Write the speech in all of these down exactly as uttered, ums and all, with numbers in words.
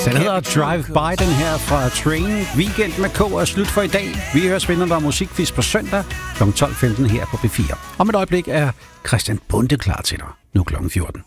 Den hedder Drive By, den her fra Train. Weekend med K er slut for i dag. Vi hører spændende om musikquiz på søndag kl. tolv femten her på B fire. Om et øjeblik er Christian Bunde klar til dig. Nu kl. fjorten.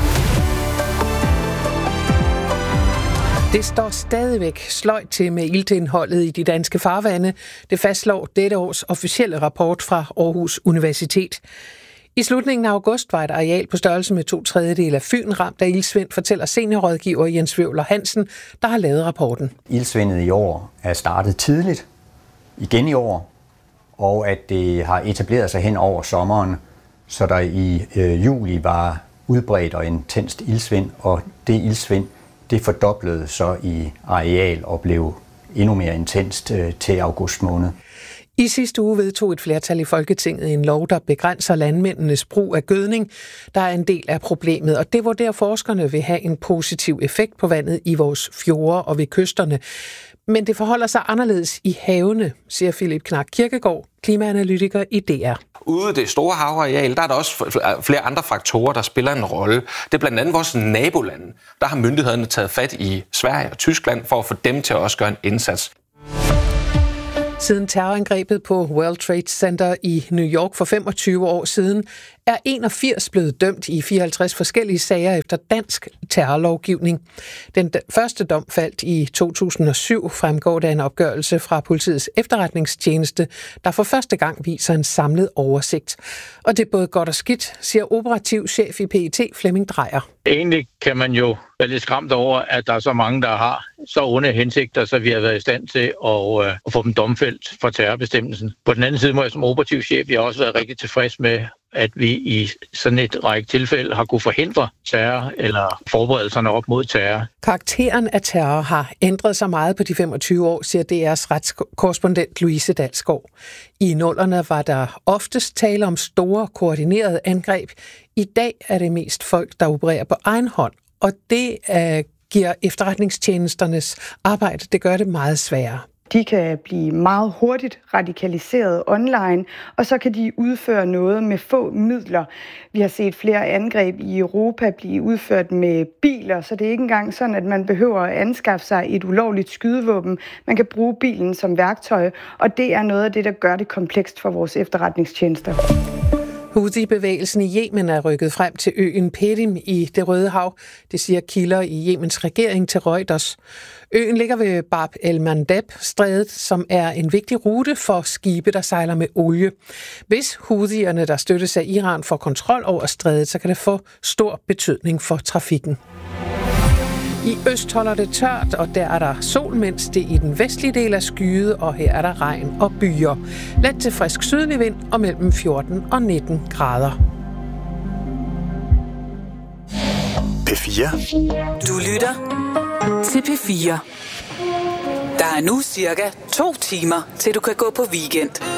Det står stadigvæk sløjt til med iltindholdet i de danske farvande. Det fastslår dette års officielle rapport fra Aarhus Universitet. I slutningen af august var et areal på størrelse med to tredjedele af Fyn ramt af ildsvind, fortæller seniorrådgiver Jens Wøvler Hansen, der har lavet rapporten. Ildsvindet i år er startet tidligt, igen i år, og at det har etableret sig hen over sommeren, så der i øh, juli var udbredt og intenst ildsvind, og det ildsvind, det fordoblede så i areal og blev endnu mere intenst øh, til august måned. I sidste uge vedtog et flertal i Folketinget en lov, der begrænser landmændenes brug af gødning, der er en del af problemet, og det vurderer forskerne vil have en positiv effekt på vandet i vores fjorde og ved kysterne. Men det forholder sig anderledes i havene, siger Philip Knak Kirkegaard, klimaanalytiker i D R. Ude i det store havareal, der er der også flere andre faktorer, der spiller en rolle. Det er blandt andet vores nabolande. Der har myndighederne taget fat i Sverige og Tyskland for at få dem til at også gøre en indsats. Siden terrorangrebet på World Trade Center i New York for femogtyve år siden, er enogfirs blevet dømt i fireoghalvtreds forskellige sager efter dansk terrorlovgivning. Den første dom faldt i to tusind og syv, fremgår der en opgørelse fra politiets efterretningstjeneste, der for første gang viser en samlet oversigt. Og det er både godt og skidt, siger operativ chef i P E T Flemming Drejer. Egentlig kan man jo være lidt skræmt over, at der er så mange, der har så onde hensigter, så vi har været i stand til at, øh, at få dem domfældt for terrorbestemmelsen. På den anden side må jeg som operativ chef, jeg har også været rigtig tilfreds med, at vi i sådan et række tilfælde har kunne forhindre terror eller forberedelserne op mod terror. Karakteren af terror har ændret sig meget på de femogtyve år, siger D R's retskorrespondent Louise Dalsgaard. I nullerne var der oftest tale om store, koordinerede angreb. I dag er det mest folk, der opererer på egen hånd, og det uh, giver efterretningstjenesternes arbejde, det gør det meget sværere. De kan blive meget hurtigt radikaliseret online, og så kan de udføre noget med få midler. Vi har set flere angreb i Europa blive udført med biler, så det er ikke engang sådan, at man behøver at anskaffe sig et ulovligt skydevåben. Man kan bruge bilen som værktøj, og det er noget af det, der gør det komplekst for vores efterretningstjenester. Houthi-bevægelsen i Yemen er rykket frem til øen Perim i Det Røde Hav. Det siger kilder i Yemens regering til Reuters. Øen ligger ved Bab el-Mandeb-strædet, som er en vigtig rute for skibe, der sejler med olie. Hvis Houthierne, der støttes af Iran, får kontrol over strædet, så kan det få stor betydning for trafikken. I øst holder det tørt, og der er der sol, mens det i den vestlige del er skyet, og her er der regn og byer. Let til frisk sydlig vind og mellem fjorten og nitten grader. P fire. Du lytter til P fire. Der er nu cirka to timer, til du kan gå på weekend.